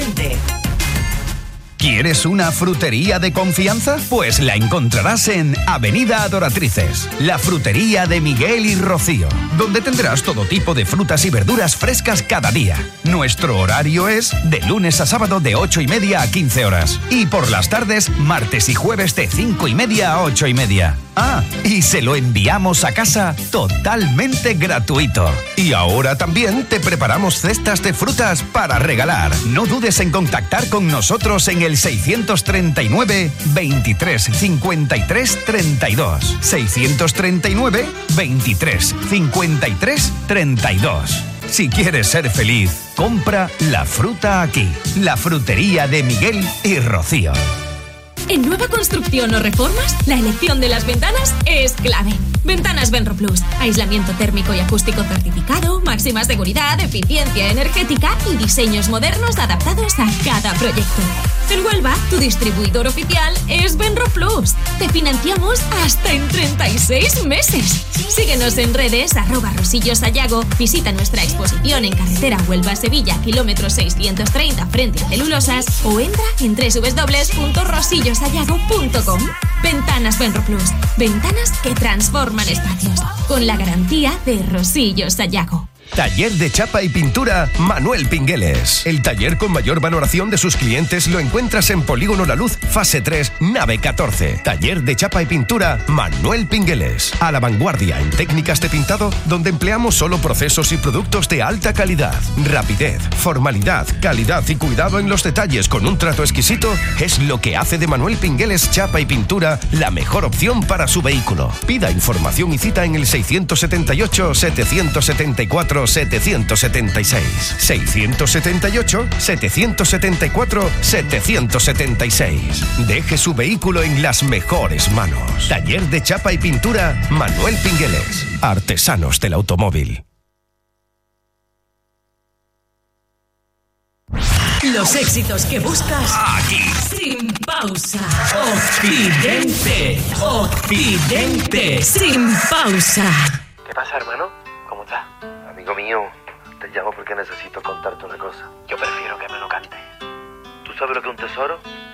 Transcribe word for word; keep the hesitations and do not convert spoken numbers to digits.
Vicente. ¿Quieres una frutería de confianza? Pues la encontrarás en Avenida Adoratrices, la frutería de Miguel y Rocío, donde tendrás todo tipo de frutas y verduras frescas cada día. Nuestro horario es de lunes a sábado de ocho y media a quince horas y por las tardes, martes y jueves de cinco y media a ocho y media. Ah, y se lo enviamos a casa totalmente gratuito. Y ahora también te preparamos cestas de frutas para regalar. No dudes en contactar con nosotros en el seiscientos treinta y nueve, veintitrés, cincuenta y tres, treinta y dos. seiscientos treinta y nueve, veintitrés, cincuenta y tres, treinta y dos. Si quieres ser feliz, compra la fruta aquí. La frutería de Miguel y Rocío. En nueva construcción o reformas, la elección de las ventanas es clave. Ventanas Benro Plus. Aislamiento térmico y acústico certificado, máxima seguridad, eficiencia energética y diseños modernos adaptados a cada proyecto. En Huelva, tu distribuidor oficial es Benro Plus. Te financiamos hasta en treinta y seis meses. Síguenos en redes, arroba Rosillo Sayago. Visita nuestra exposición en carretera Huelva-Sevilla, kilómetro seiscientos treinta, frente a Celulosas, o entra en doble u doble u doble u punto rosillo sayago punto com. Ventanas Benro Plus. Ventanas que transforman espacios. Con la garantía de Rosillo Sayago. Taller de Chapa y Pintura Manuel Pingueles. El taller con mayor valoración de sus clientes lo encuentras en Polígono La Luz, fase tres, nave catorce. Taller de Chapa y Pintura Manuel Pingueles. A la vanguardia en técnicas de pintado, donde empleamos solo procesos y productos de alta calidad. Rapidez, formalidad, calidad y cuidado en los detalles con un trato exquisito es lo que hace de Manuel Pingueles Chapa y Pintura la mejor opción para su vehículo. Pida información y cita en el seiscientos setenta y ocho, setecientos setenta y cuatro, setecientos setenta y seis. seiscientos setenta y ocho, setecientos setenta y cuatro, setecientos setenta y seis. Deje su vehículo en las mejores manos. Taller de Chapa y Pintura Manuel Pingueles. Artesanos del automóvil. Los éxitos que buscas aquí. Sin pausa. Occidente. Occidente. Sin pausa. ¿Qué pasa, hermano? ¿Cómo estás? Amigo mío, te llamo porque necesito contarte una cosa. Yo prefiero que me lo cantes. ¿Tú sabes lo que es un tesoro?